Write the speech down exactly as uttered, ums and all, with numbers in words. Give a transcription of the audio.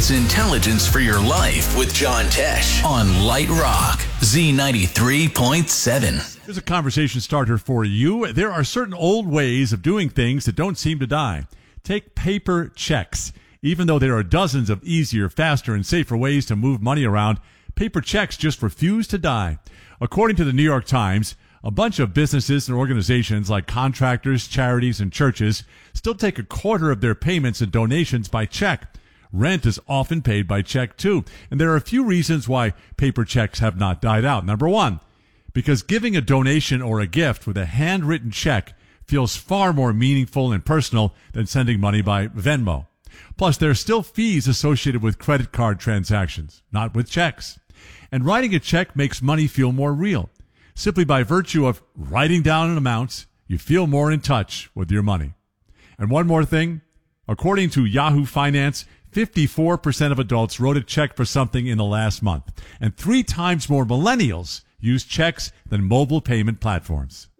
It's intelligence for your life with John Tesh on Light Rock, Z ninety-three point seven. Here's a conversation starter for you. There are certain old ways of doing things that don't seem to die. Take paper checks. Even though there are dozens of easier, faster, and safer ways to move money around, paper checks just refuse to die. According to the New York Times, a bunch of businesses and organizations like contractors, charities, and churches still take a quarter of their payments and donations by check. Rent is often paid by check, too. And there are a few reasons why paper checks have not died out. Number one, because giving a donation or a gift with a handwritten check feels far more meaningful and personal than sending money by Venmo. Plus, there are still fees associated with credit card transactions, not with checks. And writing a check makes money feel more real. Simply by virtue of writing down an amount, you feel more in touch with your money. And one more thing, according to Yahoo Finance, fifty-four percent of adults wrote a check for something in the last month, and three times more millennials use checks than mobile payment platforms.